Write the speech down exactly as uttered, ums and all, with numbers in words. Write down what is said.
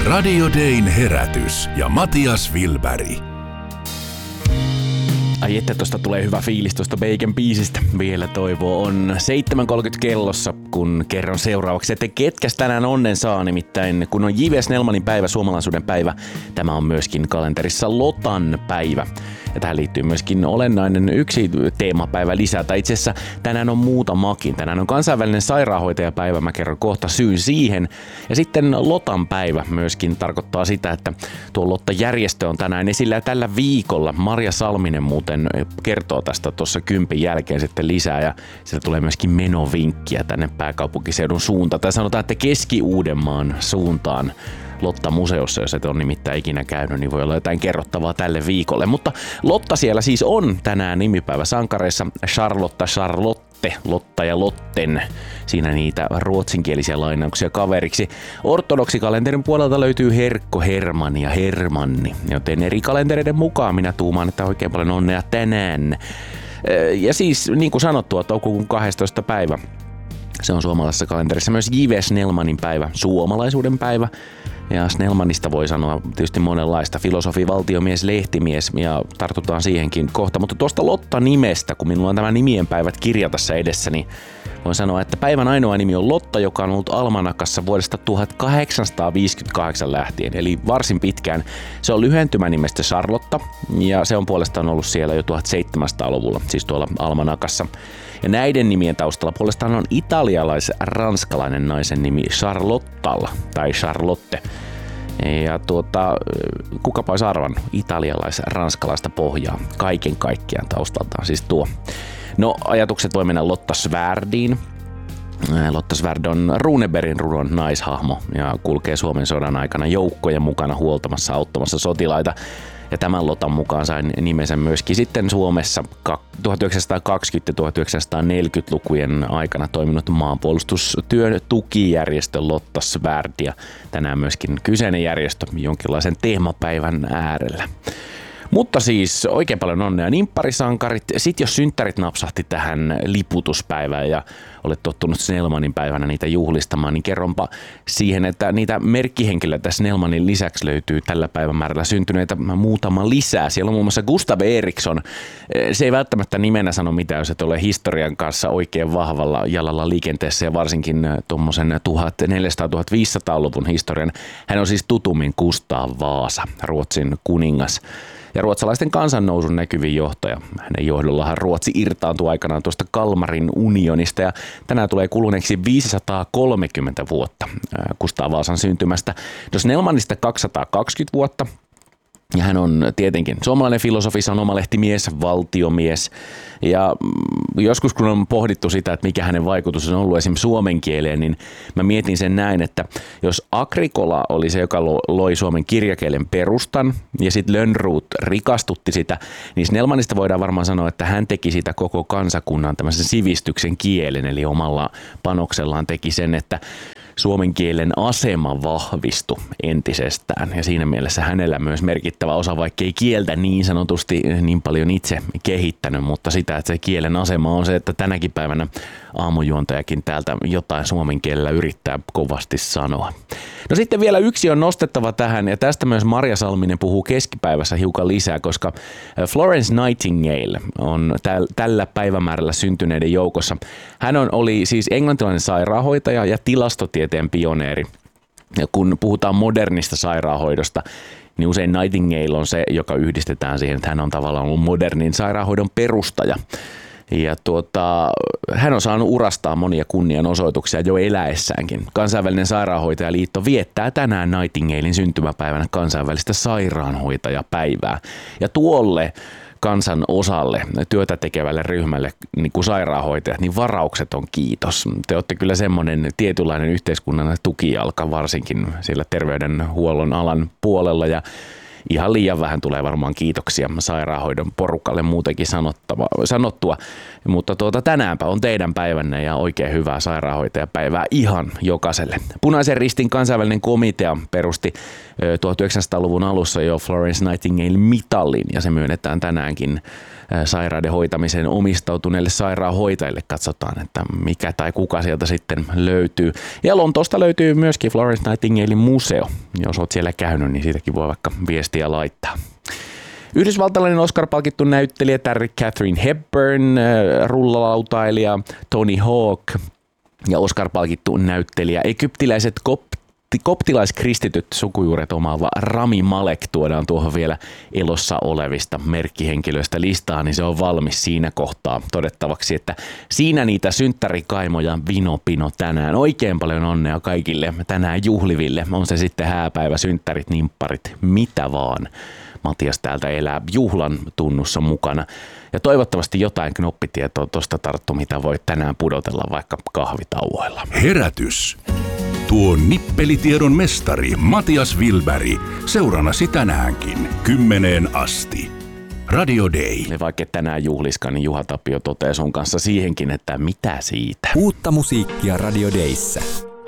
Radio Dayn herätys ja Matias Wilberg. Ai että tosta tulee hyvä fiilis tuosta Bacon biisistä. Vielä toivoa on seitsemän kolmekymmentä kellossa, kun kerron seuraavaksi, että ketkäs tänään onnen saa. Nimittäin kun on J V Snellmanin päivä, suomalaisuuden päivä, tämä on myöskin kalenterissa Lotan päivä. Ja tähän liittyy myöskin olennainen yksi teemapäivä lisää. Tai itse asiassa tänään on muutamakin. Tänään on kansainvälinen sairaanhoitajapäivä, mä kerron kohta syyn siihen. Ja sitten Lotan päivä myöskin tarkoittaa sitä, että tuo Lotta-järjestö on tänään esillä ja tällä viikolla. Marja Salminen muuten kertoo tästä tuossa kympin jälkeen sitten lisää. Ja sieltä tulee myöskin menovinkkiä tänne pääkaupunkiseudun suuntaan. Tai sanotaan, että Keski-Uudenmaan suuntaan. Lotta-museossa, jos et ole nimittäin ikinä käynyt, niin voi olla jotain kerrottavaa tälle viikolle. Mutta Lotta siellä siis on tänään nimipäivä sankareissa. Charlotta, Charlotte, Lotta ja Lotten. Siinä niitä ruotsinkielisiä lainauksia kaveriksi. Ortodoksikalenterin puolelta löytyy Herkko, Herman ja Hermanni. Joten eri kalentereiden mukaan minä tuumaan, että oikein paljon onnea tänään. Ja siis niin kuin sanottua, toukokuun kahdestoista päivä. Se on suomalaisessa kalenterissa myös J V Snellmanin päivä, suomalaisuuden päivä. Ja Snellmanista voi sanoa tietysti monenlaista, filosofi, valtiomies, lehtimies ja tartutaan siihenkin kohta. Mutta tuosta Lotta-nimestä, kun minulla on tämä nimien päivät kirja tässä edessä, niin voin sanoa, että päivän ainoa nimi on Lotta, joka on ollut almanakassa vuodesta tuhatkahdeksansataaviisikymmentäkahdeksan lähtien, eli varsin pitkään. Se on lyhentymä nimestä Charlotta ja se on puolestaan ollut siellä jo tuhatseitsemänsataaluvulla, siis tuolla almanakassa. Ja näiden nimien taustalla puolestaan on italialais-ranskalainen naisen nimi Charlottalla tai Charlotte. Ja tuota, kukapa olisi arvannut italialais-ranskalaista pohjaa kaiken kaikkiaan taustaltaan siis tuo. No ajatukset voi mennä Lotta Svärdiin. Lotta Svärd on Runebergin rudon naishahmo ja kulkee Suomen sodan aikana joukkojen mukana huoltamassa auttamassa sotilaita. Ja tämän Lotan mukaan sain nimensä myöskin sitten Suomessa tuhatyhdeksänsataakaksikymmentä- ja tuhatyhdeksänsataaneljäkymmentälukujen aikana toiminut maanpuolustustyön tukijärjestö Lotta Svärd. Ja tänään myöskin kyseinen järjestö jonkinlaisen teemapäivän äärellä. Mutta siis oikein paljon onnea nimpparisankarit. Sitten jos synttärit napsahti tähän liputuspäivään ja olet tottunut Snellmanin päivänä niitä juhlistamaan, niin kerronpa siihen, että niitä merkkihenkilöitä Snellmanin lisäksi löytyy tällä päivämäärällä syntyneitä muutama lisää. Siellä on muun muassa Gustav Eriksson. Se ei välttämättä nimenä sano mitään, jos et ole historian kanssa oikein vahvalla jalalla liikenteessä ja varsinkin tuommoisen tuhatneljäsataa-tuhatviisisataaluvun historian. Hän on siis tutummin Gustav Vaasa, Ruotsin kuningas. Ja ruotsalaisten kansannousun näkyvin johtaja. Hänen johdollahan Ruotsi irtaantui aikanaan tuosta Kalmarin unionista ja tänään tulee kuluneeksi viisisataakolmekymmentä vuotta Gustav Vaasan syntymästä. No Snellmanista kaksisataakaksikymmentä vuotta. Ja hän on tietenkin suomalainen filosofi, sanomalehtimies, valtiomies. Ja joskus kun on pohdittu sitä, että mikä hänen vaikutus on ollut esimerkiksi suomen kieleen, niin mä mietin sen näin, että jos Agricola oli se, joka loi suomen kirjakielen perustan ja sitten Lönnroth rikastutti sitä, niin Snellmanista voidaan varmaan sanoa, että hän teki sitä koko kansakunnan tämmöisen sivistyksen kielen, eli omalla panoksellaan teki sen, että suomen kielen asema vahvistui entisestään ja siinä mielessä hänellä myös merkittävä osa, vaikka ei kieltä niin sanotusti niin paljon itse kehittänyt, mutta sitä, että se kielen asema on se, että tänäkin päivänä aamujuontajakin täältä jotain suomen kielellä yrittää kovasti sanoa. No sitten vielä yksi on nostettava tähän ja tästä myös Marja Salminen puhuu keskipäivässä hiukan lisää, koska Florence Nightingale on täl, tällä päivämäärällä syntyneiden joukossa. Hän on, oli siis englantilainen sairaanhoitaja ja tilastotieteen pioneeri. Ja kun puhutaan modernista sairaanhoidosta, niin usein Nightingale on se, joka yhdistetään siihen, että hän on tavallaan ollut modernin sairaanhoidon perustaja. Ja tuota, hän on saanut urastaa monia kunnianosoituksia jo eläessäänkin. Kansainvälinen sairaanhoitajaliitto viettää tänään Nightingalein syntymäpäivänä kansainvälistä sairaanhoitajapäivää. Ja tuolle kansan osalle, työtä tekevälle ryhmälle, niin kuin sairaanhoitajat, niin varaukset on kiitos. Te olette kyllä semmoinen tietynlainen yhteiskunnan tukijalka, varsinkin siellä terveydenhuollon alan puolella ja ihan liian vähän tulee varmaan kiitoksia sairaanhoidon porukalle muutenkin sanottua, mutta tuota, tänäänpä on teidän päivänne ja oikein hyvää sairaanhoitajapäivää ihan jokaiselle. Punaisen Ristin kansainvälinen komitea perusti tuhatyhdeksänsataaluvun alussa jo Florence Nightingale-mitalin ja se myönnetään tänäänkin sairauden hoitamiseen omistautuneille sairaanhoitajille. Katsotaan, että mikä tai kuka sieltä sitten löytyy. Ja Lontoosta löytyy myöskin Florence Nightingalein museo. Jos olet siellä käynyt, niin siitäkin voi vaikka viestiä laittaa. Yhdysvaltalainen Oscar-palkittu näyttelijä Katharine Hepburn, rullalautailija Tony Hawk ja Oscar-palkittu näyttelijä egyptiläiset kopti, koptilaiskristityt sukujuuret omaava Rami Malek tuodaan tuohon vielä elossa olevista merkkihenkilöistä listaa, niin se on valmis siinä kohtaa todettavaksi, että siinä niitä synttärikaimoja vinopino tänään. Oikein paljon onnea kaikille tänään juhliville, on se sitten hääpäivä, synttärit, nimpparit, mitä vaan. Matias täältä elää juhlan tunnussa mukana. Ja toivottavasti jotain knoppitietoa tuosta tarttu, mitä voit tänään pudotella vaikka kahvitauoilla. Herätys. Tuo nippelitiedon mestari Matias Wilberg seurannasi tänäänkin kymmeneen asti. Radio Day. Ja vaikka tänään juhliskaan, niin Juha Tapio toteaa sun kanssa siihenkin, että mitä siitä. Uutta musiikkia Radio Dayssä.